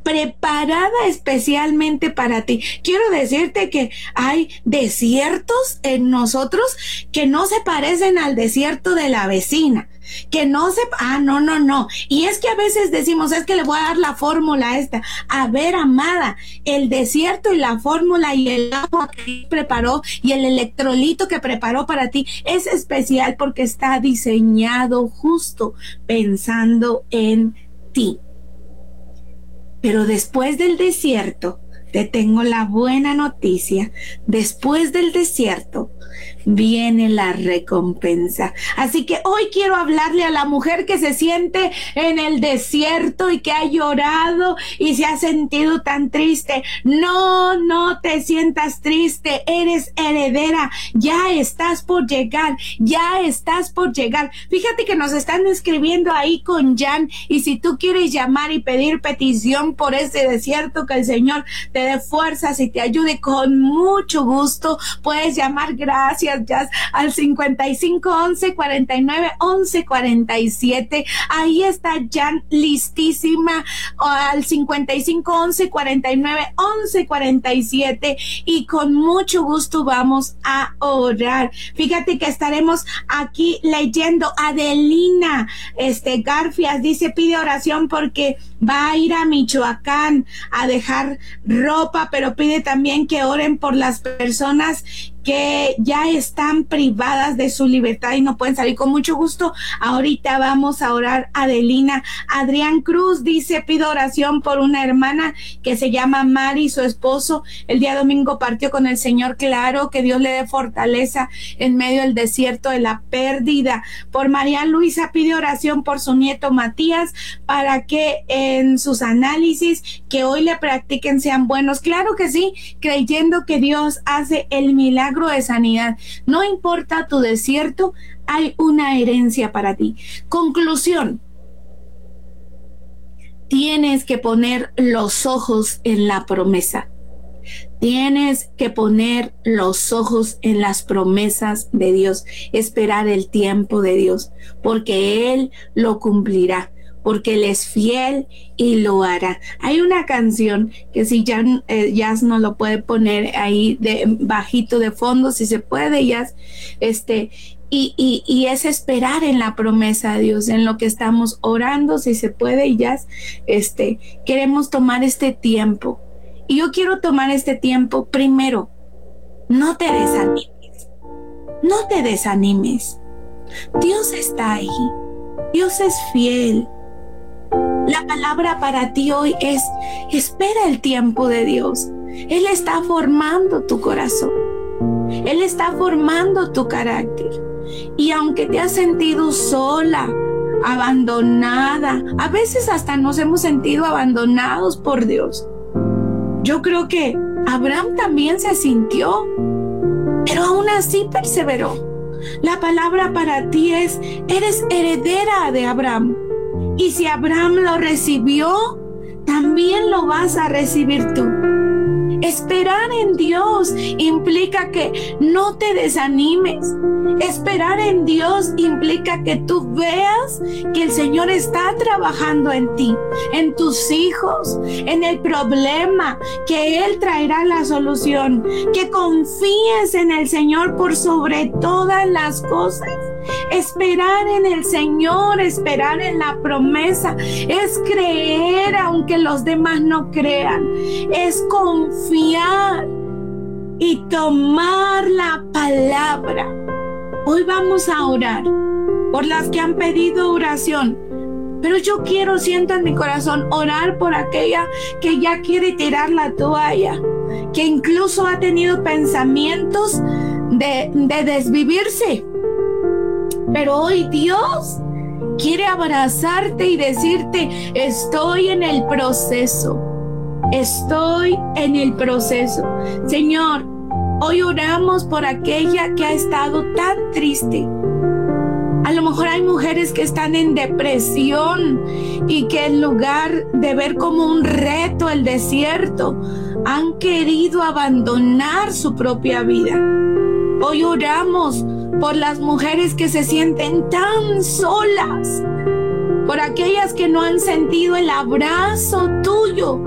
preparada especialmente para ti. Quiero decirte que hay desiertos en nosotros que no se parecen al desierto de la vecina. Que no se... no. Y es que a veces decimos, es que le voy a dar la fórmula esta. A ver, amada, el desierto y la fórmula y el agua que preparó y el electrolito que preparó para ti es especial porque está diseñado justo pensando en ti. Pero después del desierto, te tengo la buena noticia. Después del desierto viene la recompensa. Así que hoy quiero hablarle a la mujer que se siente en el desierto y que ha llorado y se ha sentido tan triste. No te sientas triste. Eres heredera. Ya estás por llegar. Fíjate que nos están escribiendo ahí con Jan, y si tú quieres llamar y pedir petición por ese desierto, que el Señor te dé fuerzas y te ayude, con mucho gusto puedes llamar. Gracias, Jazz, al 5511-4911-47. Ahí está Jan listísima, al 5511-4911-47, y con mucho gusto vamos a orar. Fíjate que estaremos aquí leyendo. Adelina Garfias dice, pide oración porque va a ir a Michoacán a dejar ropa, pero pide también que oren por las personas que ya están privadas de su libertad y no pueden salir. Con mucho gusto, ahorita vamos a orar, Adelina. Adrián Cruz dice, pido oración por una hermana que se llama Mari, su esposo el día domingo partió con el Señor. Claro, que Dios le dé fortaleza en medio del desierto de la pérdida. Por María Luisa pide oración por su nieto Matías, para que en sus análisis que hoy le practiquen sean buenos. Claro que sí, creyendo que Dios hace el milagro de sanidad. No importa tu desierto, hay una herencia para ti. Conclusión: tienes que poner los ojos en la promesa. Tienes que poner los ojos en las promesas de Dios, esperar el tiempo de Dios, porque Él lo cumplirá, porque Él es fiel y lo hará. Hay una canción que si Jazz no lo puede poner ahí de bajito de fondo, si se puede, Jazz, y es esperar en la promesa de Dios, en lo que estamos orando, si se puede, Jazz, queremos tomar este tiempo. Y yo quiero tomar este tiempo. Primero, no te desanimes. Dios está ahí. Dios es fiel. La palabra para ti hoy es: espera el tiempo de Dios. Él está formando tu corazón. Él está formando tu carácter. Y aunque te has sentido sola, abandonada, a veces hasta nos hemos sentido abandonados por Dios. Yo creo que Abraham también se sintió, pero aún así perseveró. La palabra para ti es: eres heredera de Abraham. Y si Abraham lo recibió, también lo vas a recibir tú. Esperar en Dios implica que no te desanimes. Esperar en Dios implica que tú veas que el Señor está trabajando en ti, en tus hijos, en el problema, que Él traerá la solución. Que confíes en el Señor por sobre todas las cosas. Esperar en el Señor, esperar en la promesa, es creer aunque los demás no crean, es confiar y tomar la palabra. Hoy vamos a orar por las que han pedido oración, pero yo siento en mi corazón orar por aquella que ya quiere tirar la toalla, que incluso ha tenido pensamientos de desvivirse. Pero hoy Dios quiere abrazarte y decirte: estoy en el proceso. Estoy en el proceso. Señor, hoy oramos por aquella que ha estado tan triste. A lo mejor hay mujeres que están en depresión y que en lugar de ver como un reto el desierto, han querido abandonar su propia vida. Hoy oramos por las mujeres que se sienten tan solas, por aquellas que no han sentido el abrazo tuyo